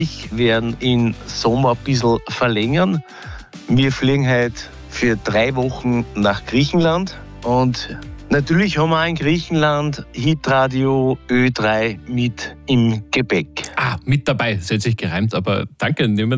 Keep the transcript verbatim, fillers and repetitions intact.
Ich werde den Sommer ein bisschen verlängern. Wir fliegen heute für drei Wochen nach Griechenland und natürlich haben wir auch in Griechenland Hitradio Ö drei mit im Gepäck. Ah, mit dabei, das hätte sich gereimt, aber danke.